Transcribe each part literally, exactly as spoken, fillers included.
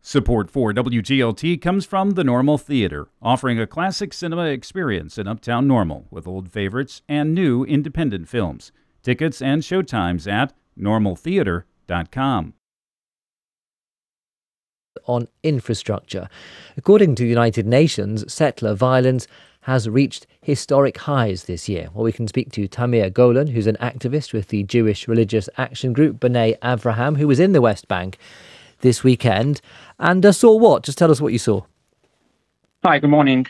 Support for W G L T comes from the Normal Theater, offering a classic cinema experience in Uptown Normal with old favorites and new independent films. Tickets and showtimes at normal theater dot com. On infrastructure. According to the United Nations, settler violence has reached historic highs this year. Well, we can speak to Tamir Golan, who's an activist with the Jewish Religious Action Group, B'nai Avraham, who was in the West Bank this weekend and uh, saw what? Just tell us what you saw. Hi, good morning.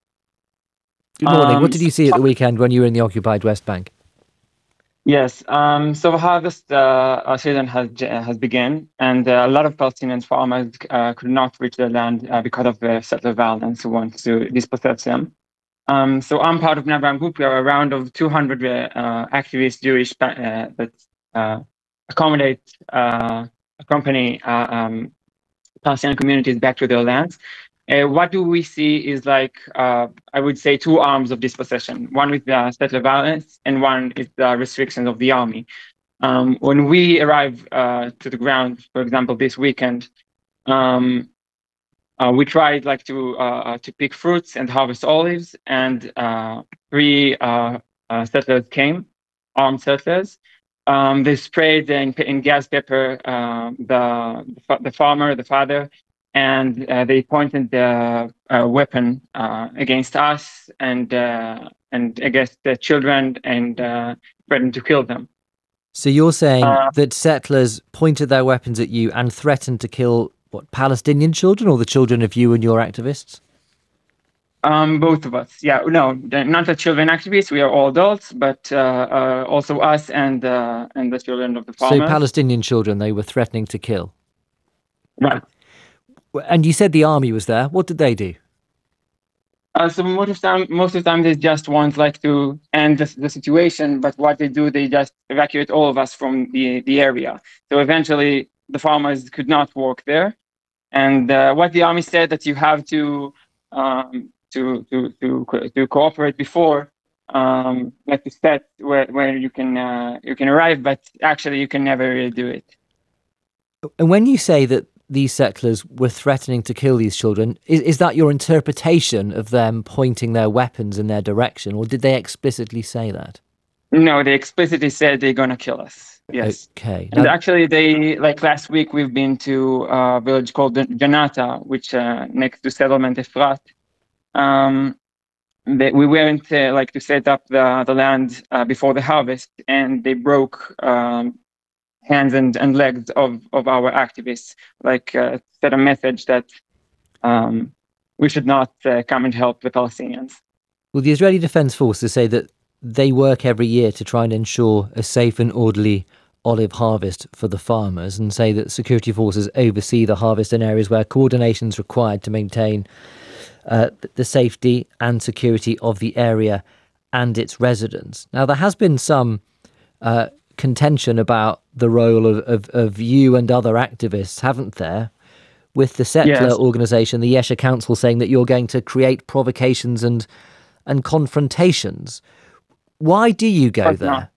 Good morning. Um, what did you see at the weekend when you were in the occupied West Bank? Yes, um, so the harvest uh, season has has begun, and uh, a lot of Palestinian farmers uh, could not reach their land uh, because of the settler violence who wants to dispossess them. Um, so I'm part of an Abraham group. We are around of two hundred uh, activist Jewish uh, that uh, accommodate uh, accompany uh, um, Palestinian communities back to their lands. Uh, what do we see is like, uh, I would say, two arms of dispossession. One with the settler violence and one is the restrictions of the army. Um, when we arrive uh, to the ground, for example, this weekend, um, uh, we tried like to uh, to pick fruits and harvest olives, and uh, three uh, uh, settlers came, armed settlers. Um, they sprayed in, in gas pepper uh, the the farmer, the father, and uh, they pointed the uh, weapon uh, against us and uh, and against the children and uh, threatened to kill them. So you're saying Uh, that settlers pointed their weapons at you and threatened to kill, what, Palestinian children or the children of you and your activists? Um, both of us, yeah. No, not the children activists. We are all adults, but uh, uh, also us and uh, and the children of the So farmers. Palestinian children they were threatening to kill. Right. And you said the army was there. What did they do? Uh, so most of the time, most of the time, they just want like to end the, the situation. But what they do, they just evacuate all of us from the the area. So eventually, the farmers could not work there. And uh, what the army said that you have to um, to to to co- to cooperate before, um, like to set where where you can uh, you can arrive, but actually you can never really do it. And when you say that these settlers were threatening to kill these children, is, is that your interpretation of them pointing their weapons in their direction, or did they explicitly say that? No, they explicitly said they're gonna kill us. Yes. Okay. And Now, actually, they like last week we've been to a village called Janata, which uh, next to settlement Efrat. Um, they, we went uh, like to set up the the land uh, before the harvest, and they broke um, hands and, and legs of, of our activists. Like uh, set a message that um, we should not uh, come and help the Palestinians. well, the Israeli Defense Forces say that they work every year to try and ensure a safe and orderly olive harvest for the farmers, and say that security forces oversee the harvest in areas where coordination is required to maintain uh, the safety and security of the area and its residents. Now, there has been some uh, contention about the role of, of, of you and other activists, haven't there? With the settler Yes. organisation, the Yesha Council, saying that you're going to create provocations and and confrontations. Why do you go But there? no.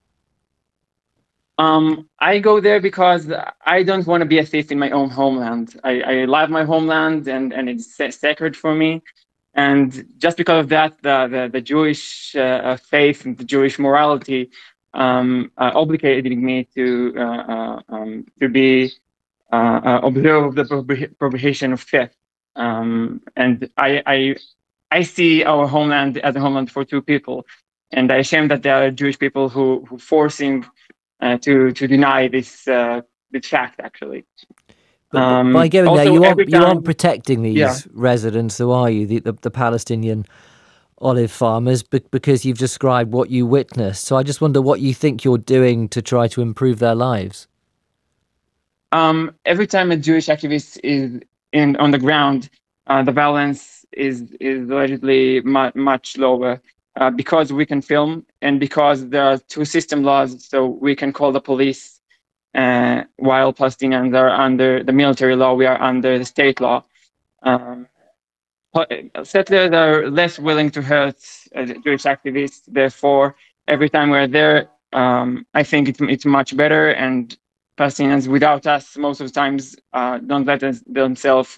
Um, I go there because I don't want to be a thief in my own homeland. I, I love my homeland, and, and it's sa- sacred for me. And just because of that, the the, the Jewish uh, faith and the Jewish morality um, uh, obligated me to uh, uh, um, to be uh, uh, observe the prohibi- prohibition of theft. Um, and I, I I see our homeland as a homeland for two people, and I'm ashamed that there are Jewish people who who forcing uh, to to deny this uh, this fact actually. But b- Um, by going there, also, you every aren't you aren't time- protecting these Yeah. residents, though, are you? The, the, the Palestinian olive farmers, be- because you've described what you witnessed. So I just wonder what you think you're doing to try to improve their lives. Um, every time a Jewish activist is in on the ground, uh, the violence is is allegedly mu- much lower uh, because we can film and because there are two system laws, so we can call the police. Uh, while Palestinians are under the military law, we are under the state law. Um, pa- settlers are less willing to hurt uh, Jewish activists. Therefore, every time we're there, um, I think it's it's much better. And Palestinians, without us, most of the times uh, don't let us, themselves